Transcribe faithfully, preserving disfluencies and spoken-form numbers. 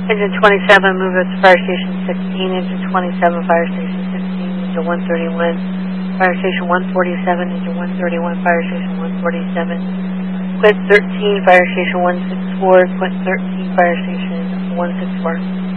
Engine twenty-seven, move up to Fire Station sixteen. Engine twenty-seven, Fire Station sixteen. Engine one thirty-one, Fire Station one forty-seven. Engine one thirty-one, Fire Station one forty-seven. Quint thirteen, Fire Station one sixty-four. Quint thirteen, Fire Station one sixty-four.